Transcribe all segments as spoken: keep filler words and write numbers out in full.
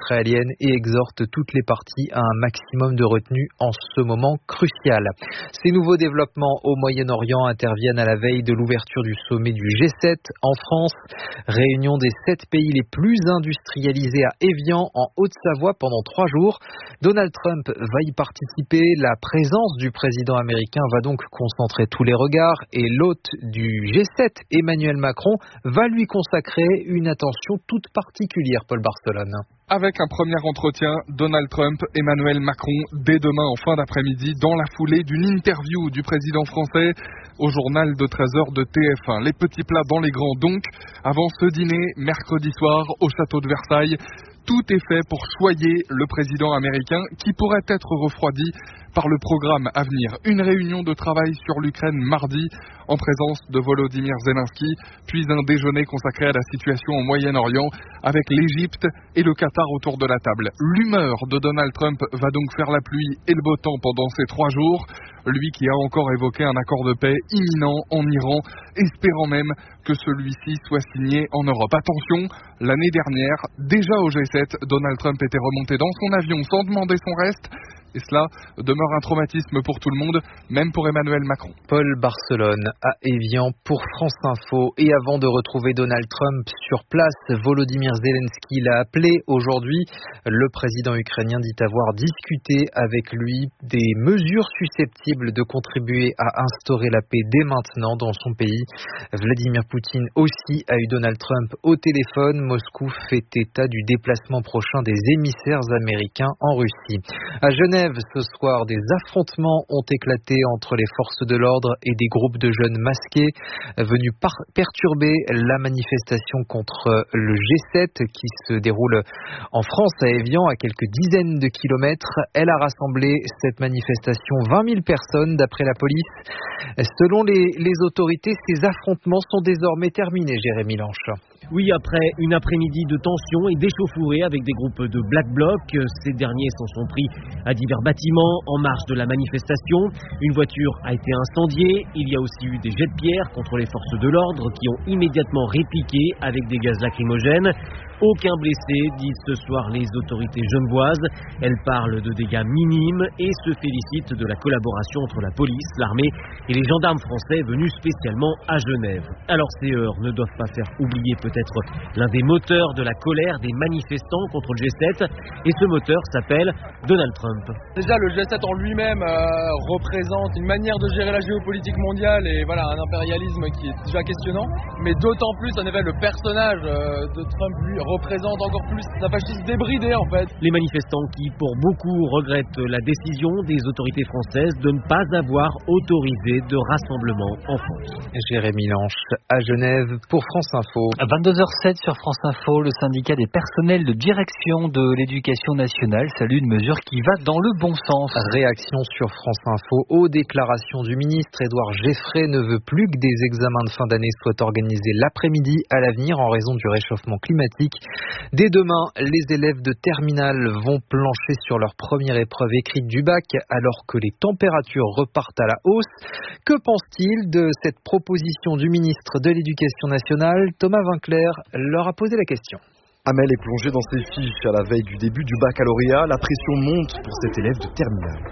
israélienne et exhorte toutes les parties à un maximum de retenue en ce moment crucial. Ces nouveaux développements au Moyen-Orient interviennent à la veille de l'ouverture du sommet du G sept en France. Réunion des sept pays les plus industrialisés à Évian, en Haute-Savoie, pendant trois jours. Donald Trump va y participer. La présence du président américain va donc concentrer tous les regards et l'hôte du G sept, Emmanuel Macron, va lui consacrer une attention toute particulière, Paul Barcelone. Avec un premier entretien, Donald Trump, Emmanuel Macron, dès demain en fin d'après-midi, dans la foulée d'une interview du président français au journal de treize heures de T F un. Les petits plats dans les grands donc, avant ce dîner, mercredi soir, au château de Versailles. Tout est fait pour choyer le président américain qui pourrait être refroidi par le programme à venir. Une réunion de travail sur l'Ukraine mardi en présence de Volodymyr Zelensky, puis un déjeuner consacré à la situation au Moyen-Orient avec l'Égypte et le Qatar autour de la table. L'humeur de Donald Trump va donc faire la pluie et le beau temps pendant ces trois jours. Lui qui a encore évoqué un accord de paix imminent en Iran, espérant même que celui-ci soit signé en Europe. Attention, l'année dernière, déjà au G sept, Donald Trump était remonté dans son avion sans demander son reste. Et cela demeure un traumatisme pour tout le monde, même pour Emmanuel Macron. Paul Barcelone à Évian pour France Info. Et avant de retrouver Donald Trump sur place, Volodymyr Zelensky l'a appelé aujourd'hui. Le président ukrainien dit avoir discuté avec lui des mesures susceptibles de contribuer à instaurer la paix dès maintenant dans son pays. Vladimir Poutine aussi a eu Donald Trump au téléphone. Moscou fait état du déplacement prochain des émissaires américains en Russie. À Genève, ce soir, des affrontements ont éclaté entre les forces de l'ordre et des groupes de jeunes masqués venus par- perturber la manifestation contre le G sept qui se déroule en France, à Évian, à quelques dizaines de kilomètres. Elle a rassemblé, cette manifestation, vingt mille personnes d'après la police. Selon les, les autorités, ces affrontements sont désormais terminés, Jérémy Lanche. Oui, après une après-midi de tension et d'échauffourée avec des groupes de Black Bloc, ces derniers s'en sont pris à divers bâtiments en marge de la manifestation. Une voiture a été incendiée. Il y a aussi eu des jets de pierre contre les forces de l'ordre qui ont immédiatement répliqué avec des gaz lacrymogènes. Aucun blessé, disent ce soir les autorités genevoises. Elles parlent de dégâts minimes et se félicitent de la collaboration entre la police, l'armée et les gendarmes français venus spécialement à Genève. Alors ces heures ne doivent pas faire oublier peut-être l'un des moteurs de la colère des manifestants contre le G sept. Et ce moteur s'appelle Donald Trump. Déjà le G sept en lui-même euh, représente une manière de gérer la géopolitique mondiale et voilà un impérialisme qui est déjà questionnant. Mais d'autant plus en effet le personnage euh, de Trump lui représente encore plus sa fascisme débridé en fait. Les manifestants qui pour beaucoup regrettent la décision des autorités françaises de ne pas avoir autorisé de rassemblement en France. Jérémy Lanche à Genève pour France Info. À vingt-deux heures zéro sept sur France Info, le syndicat des personnels de direction de l'éducation nationale salue une mesure qui va dans le bon sens. Réaction sur France Info aux déclarations du ministre. Édouard Geffray ne veut plus que des examens de fin d'année soient organisés l'après-midi à l'avenir en raison du réchauffement climatique. Dès demain, les élèves de terminale vont plancher sur leur première épreuve écrite du bac alors que les températures repartent à la hausse. Que pense-t-il de cette proposition du ministre de l'Éducation nationale? Thomas Vinclair leur a posé la question. Amel est plongée dans ses fiches à la veille du début du baccalauréat. La pression monte pour cet élève de terminale.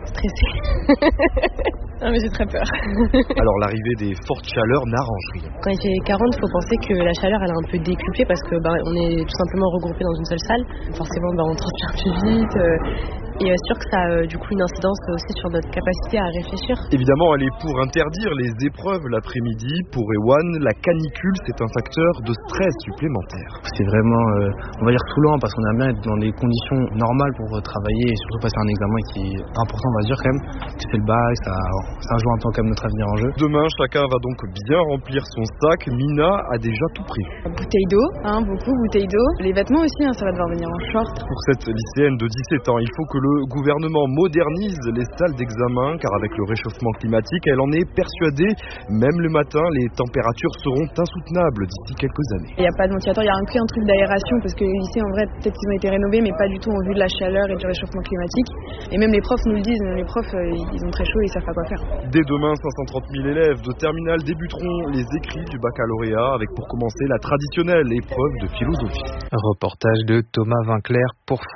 Stressée. Non mais j'ai très peur. Alors l'arrivée des fortes chaleurs n'arrange rien. Quand il fait quarante, il faut penser que la chaleur elle est un peu décuplée parce que bah, on est tout simplement regroupés dans une seule salle. Forcément bah, on transpire plus vite. Euh... Et euh, sûr que ça a euh, du coup une incidence aussi sur notre capacité à réfléchir. Évidemment, elle est pour interdire les épreuves l'après-midi. Pour Ewan, la canicule, c'est un facteur de stress supplémentaire. C'est vraiment, euh, on va dire, saoulant parce qu'on aime bien être dans des conditions normales pour euh, travailler et surtout passer un examen qui est important, on va dire quand même. C'est le bac, ça, ça joue un peu comme notre avenir en jeu. Demain, chacun va donc bien remplir son sac. Mina a déjà tout pris. Bouteille d'eau, hein, beaucoup bouteille d'eau. Les vêtements aussi, hein, ça va devoir venir en short. Pour cette lycéenne de dix-sept ans, il faut que le Le gouvernement modernise les salles d'examen car avec le réchauffement climatique, elle en est persuadée. Même le matin, les températures seront insoutenables d'ici quelques années. Il n'y a pas de ventilateur, il y a un, un truc d'aération parce que les lycées en vrai peut-être qu'ils ont été rénovés mais pas du tout en vue de la chaleur et du réchauffement climatique. Et même les profs nous le disent, les profs ils ont très chaud et ils savent pas quoi faire. Dès demain, cinq cent trente mille élèves de terminale débuteront les écrits du baccalauréat avec pour commencer la traditionnelle épreuve de philosophie. Reportage de Thomas Vinclair pour